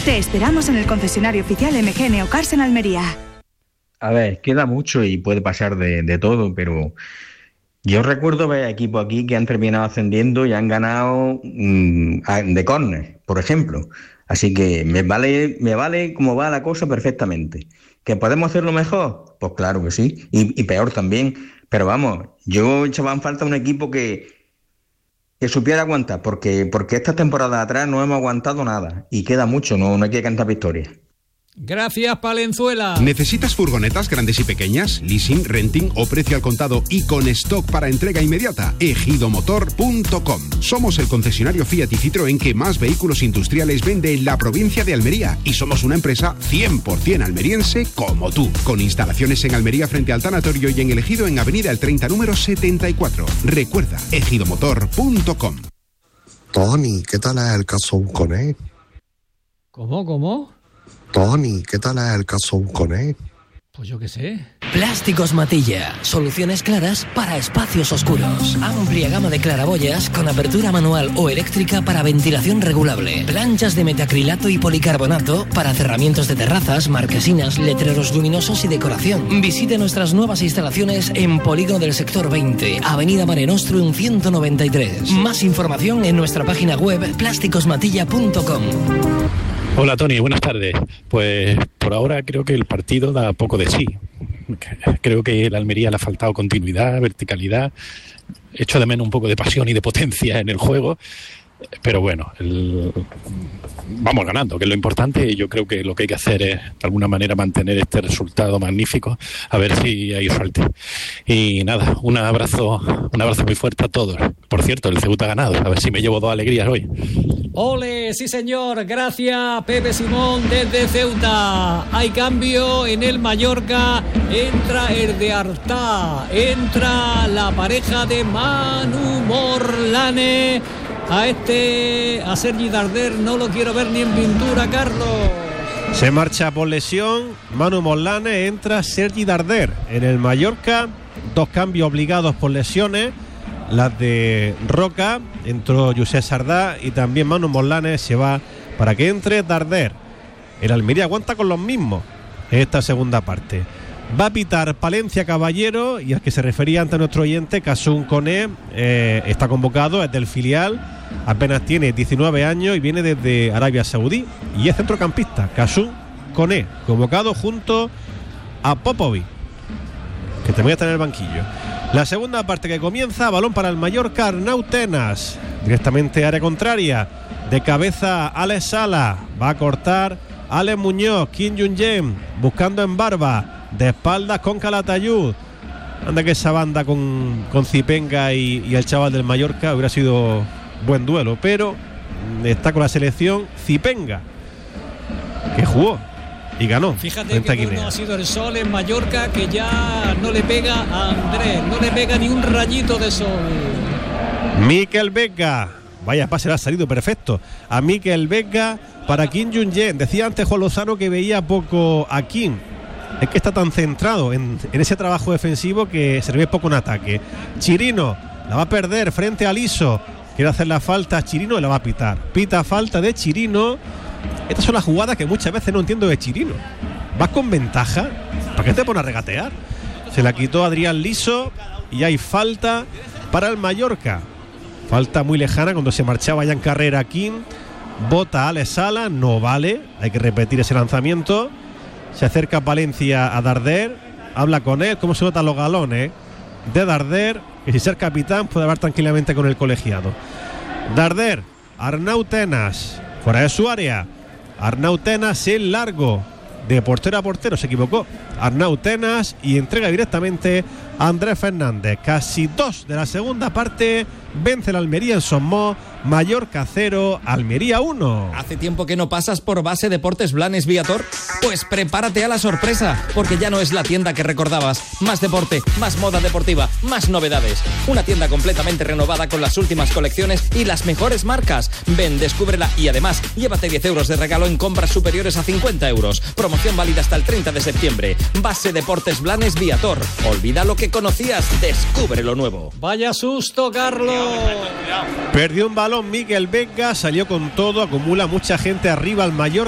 Te esperamos en el concesionario oficial MG Neocars en Almería. A ver, queda mucho y puede pasar de todo, pero yo recuerdo ver equipos aquí que han terminado ascendiendo y han ganado de córner, por ejemplo. Así que me vale cómo va la cosa perfectamente. ¿Que podemos hacerlo mejor? Pues claro que sí, y peor también. Pero vamos, yo echaba en falta un equipo que supiera aguantar, porque esta temporada atrás no hemos aguantado nada, y queda mucho, no hay que cantar victoria. Gracias, Palenzuela. ¿Necesitas furgonetas grandes y pequeñas, leasing, renting o precio al contado y con stock para entrega inmediata? ejidomotor.com. Somos el concesionario Fiat y Citroën que más vehículos industriales vende en la provincia de Almería y somos una empresa 100% almeriense como tú, con instalaciones en Almería frente al tanatorio y en el Ejido en Avenida El 30 número 74. Recuerda, ejidomotor.com. Tony, ¿qué tal es el caso Unconé? ¿Cómo? Tony, ¿qué tal es el caso Unconé? Pues yo qué sé. Plásticos Matilla. Soluciones claras para espacios oscuros. Amplia gama de claraboyas con apertura manual o eléctrica para ventilación regulable. Planchas de metacrilato y policarbonato para cerramientos de terrazas, marquesinas, letreros luminosos y decoración. Visite nuestras nuevas instalaciones en Polígono del Sector 20, Avenida Mare Nostrum 193. Más información en nuestra página web plásticosmatilla.com. Hola Tony, buenas tardes. Pues por ahora creo que el partido da poco de sí. Creo que a la Almería le ha faltado continuidad, verticalidad. Echo de menos un poco de pasión y de potencia en el juego. Pero bueno, vamos ganando, que es lo importante, y yo creo que lo que hay que hacer es, de alguna manera, mantener este resultado magnífico, a ver si hay suerte. Y nada, un abrazo muy fuerte a todos. Por cierto, el Ceuta ha ganado, a ver si me llevo 2 alegrías hoy. ¡Ole! Sí, señor. Gracias, Pepe Simón, desde Ceuta. Hay cambio en el Mallorca. Entra el de Artá. Entra la pareja de Manu Morlane. A Sergi Darder no lo quiero ver ni en pintura, Carlos. Se marcha por lesión Manu Morlane, entra Sergi Darder. En el Mallorca, 2 cambios obligados por lesiones. Las de Roca, entró Josep Sardá y también Manu Morlane se va para que entre Darder. El Almería aguanta con los mismos en esta segunda parte. Va a pitar Palencia Caballero, y al que se refería antes nuestro oyente, Kasum Koné, está convocado, es del filial, apenas tiene 19 años y viene desde Arabia Saudí y es centrocampista. Kasum Koné, convocado junto a Popovic, que también está en el banquillo. La segunda parte que comienza, balón para el Mallorca, Arnau Tenas, directamente área contraria, de cabeza Alex Sala, va a cortar Alex Muñoz, Kim Jung-jem, buscando en Barba, de espaldas con Calatayud. Anda que esa banda con Zipenga y el chaval del Mallorca hubiera sido buen duelo, pero está con la selección Zipenga, que jugó y ganó. Fíjate que bueno ha sido el sol en Mallorca, que ya no le pega a Andrés, no le pega ni un rayito de sol. Mikel Vega, vaya pase, le ha salido perfecto a Mikel Vega para Kim Jung-jem. Decía antes Juan Lozano que veía poco a Kim. Es que está tan centrado en ese trabajo defensivo que se le ve poco en ataque. Chirino la va a perder frente a Liso, quiere hacer la falta Chirino y la va a pitar. Pita falta de Chirino. Estas son las jugadas que muchas veces no entiendo de Chirino. Vas con ventaja, ¿para qué te pones a regatear? Se la quitó Adrián Liso y hay falta para el Mallorca. Falta muy lejana cuando se marchaba ya en carrera Kim. Bota Alex Sala, no vale, hay que repetir ese lanzamiento. Se acerca Palencia a Darder, habla con él, cómo se notan los galones de Darder, que si ser capitán puede hablar tranquilamente con el colegiado. Darder, Arnau Tenas, fuera de su área. Arnau Tenas en largo, de portero a portero, se equivocó Arnau Tenas y entrega directamente a Andrés Fernández. Casi 2 de la segunda parte, vence la Almería en Somos. Mallorca 0, Almería 1. ¿Hace tiempo que no pasas por Base Deportes Blanes Viator? Pues prepárate a la sorpresa, porque ya no es la tienda que recordabas. Más deporte, más moda deportiva, más novedades. Una tienda completamente renovada con las últimas colecciones y las mejores marcas. Ven, descúbrela y además llévate 10 euros de regalo en compras superiores a 50 euros. Promoción válida hasta el 30 de septiembre. Base Deportes Blanes Viator. Olvida lo que conocías, descubre lo nuevo. Vaya susto, Carlos. Perdió un balón Mikel Vega, salió con todo, acumula mucha gente arriba al Mallorca.